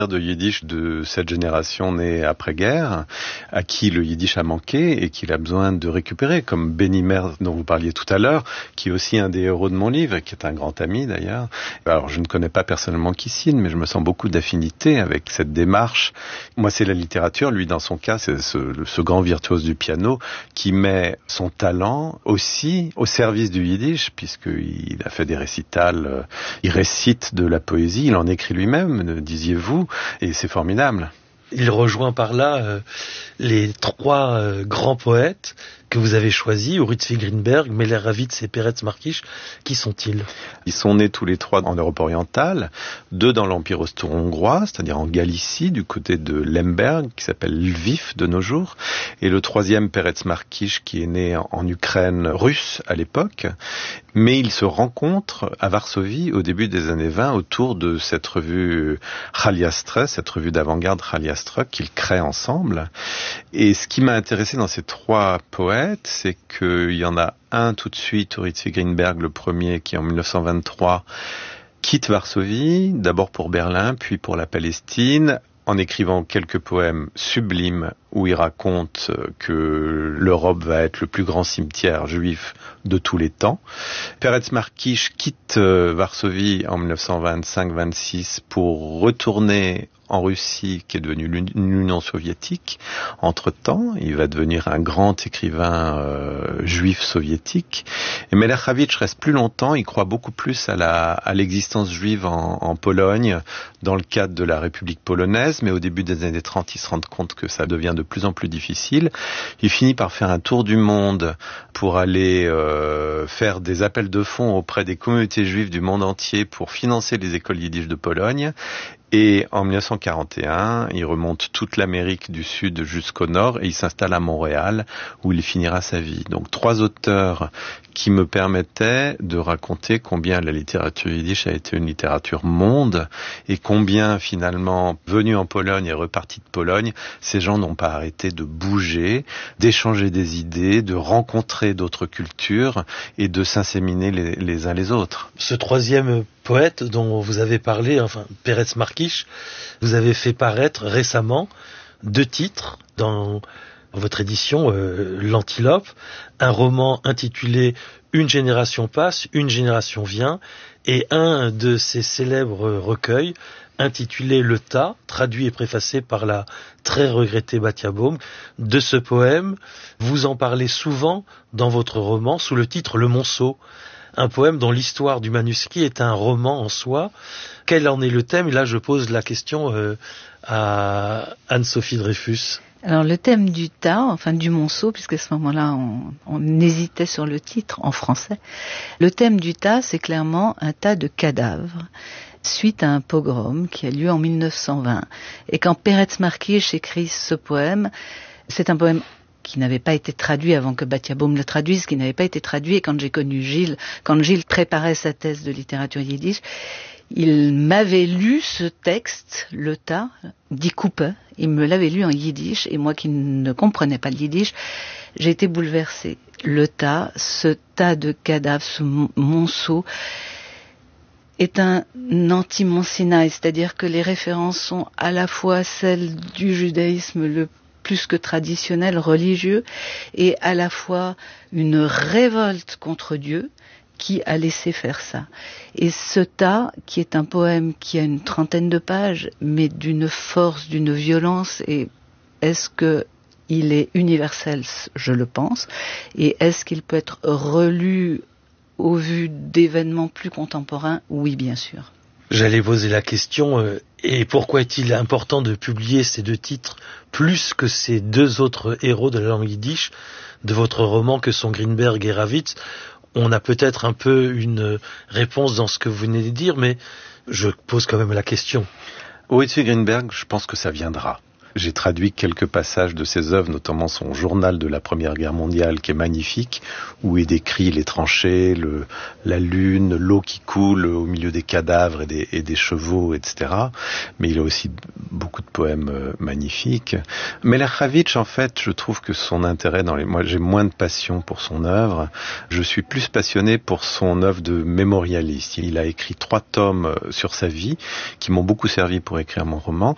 de yiddish de cette génération née après-guerre, à qui le yiddish a manqué et qu'il a besoin de récupérer, comme Benny Merz dont vous parliez tout à l'heure, qui est aussi un des héros de mon livre, qui est un grand ami d'ailleurs. Alors je ne connais pas personnellement Kissine, mais je me sens beaucoup d'affinité avec cette démarche. Moi c'est la littérature, lui dans son cas c'est ce grand virtuose du piano qui met son talent aussi au service du yiddish, puisqu'il a fait des récitals, il récite de la poésie, il en écrit lui-même, disiez-vous, et c'est formidable. Il rejoint par là les trois grands poètes que vous avez choisis, Uritzvi Greenberg, Meller Ravitz et Peretz Markish. Qui sont-ils ? Ils sont nés tous les trois en Europe orientale, deux dans l'Empire austro-hongrois, c'est-à-dire en Galicie, du côté de Lemberg, qui s'appelle Lviv de nos jours, et le troisième, Peretz Markish, qui est né en Ukraine russe à l'époque. Mais ils se rencontrent à Varsovie au début des années 20 autour de cette revue Chaliastre, cette revue d'avant-garde Chaliastre qu'ils créent ensemble. Et ce qui m'a intéressé dans ces trois poètes, c'est qu'il y en a un tout de suite, Uritzvi Greenberg, le premier, qui en 1923 quitte Varsovie, d'abord pour Berlin, puis pour la Palestine, en écrivant quelques poèmes sublimes où il raconte que l'Europe va être le plus grand cimetière juif de tous les temps. Peretz Markish quitte Varsovie en 1925-26 pour retourner en Russie, qui est devenue l'Union soviétique. Entre-temps, il va devenir un grand écrivain juif soviétique. Et Meller Ravitch reste plus longtemps, il croit beaucoup plus à l'existence juive en Pologne, dans le cadre de la République polonaise, mais au début des années 30, il se rend compte que ça devient de plus en plus difficile. Il finit par faire un tour du monde pour aller faire des appels de fonds auprès des communautés juives du monde entier pour financer les écoles yiddish de Pologne. Et en 1941, il remonte toute l'Amérique du Sud jusqu'au Nord et il s'installe à Montréal où il finira sa vie. Donc trois auteurs qui me permettaient de raconter combien la littérature yiddish a été une littérature monde et combien finalement, venus en Pologne et repartis de Pologne, ces gens n'ont pas arrêté de bouger, d'échanger des idées, de rencontrer d'autres cultures et de s'inséminer les uns les autres. Ce troisième poète dont vous avez parlé, enfin Peretz Markish, vous avez fait paraître récemment 2 titres dans votre édition L'Antilope, un roman intitulé Une génération passe, une génération vient, et un de ces célèbres recueils intitulé Le Tas, traduit et préfacé par la très regrettée Batia Baum. De ce poème, vous en parlez souvent dans votre roman sous le titre Le Monceau, un poème dont l'histoire du manuscrit est un roman en soi. Quel en est le thème ? Et là, je pose la question à Anne-Sophie Dreyfus. Alors le thème du tas, enfin du monceau, puisqu'à ce moment-là on hésitait sur le titre en français, le thème du tas, c'est clairement un tas de cadavres suite à un pogrom qui a lieu en 1920. Et quand Peretz Markish écrit ce poème, c'est un poème qui n'avait pas été traduit avant que Batia Baum le traduise, qui n'avait pas été traduit. Et quand j'ai connu Gilles, quand Gilles préparait sa thèse de littérature yiddish, il m'avait lu ce texte, Le Tas, dit Cooper. Il me l'avait lu en yiddish, et moi qui ne comprenais pas le yiddish, j'ai été bouleversée. Le tas, ce tas de cadavres, ce monceau, est un anti-Mont Sinaï, c'est-à-dire que les références sont à la fois celles du judaïsme le plus que traditionnel, religieux, et à la fois une révolte contre Dieu, qui a laissé faire ça. Et ce tas, qui est un poème qui a une 30aine de pages, mais d'une force, d'une violence, et est-ce que il est universel ? Je le pense. Et est-ce qu'il peut être relu au vu d'événements plus contemporains ? Oui, bien sûr. J'allais poser la question, et pourquoi est-il important de publier ces 2 titres plus que ces 2 autres héros de la langue yiddish de votre roman que sont Greenberg et Ravitz ? On a peut-être un peu une réponse dans ce que vous venez de dire, mais je pose quand même la question. Uritzvi Greenberg, je pense que ça viendra. J'ai traduit quelques passages de ses œuvres, notamment son journal de la Première Guerre mondiale, qui est magnifique, où il décrit les tranchées, la lune, l'eau qui coule au milieu des cadavres et des chevaux, etc. Mais il a aussi beaucoup de poèmes magnifiques. Meller Ravitch, en fait, je trouve que son intérêt moi, j'ai moins de passion pour son œuvre. Je suis plus passionné pour son œuvre de mémorialiste. Il a écrit 3 tomes sur sa vie, qui m'ont beaucoup servi pour écrire mon roman.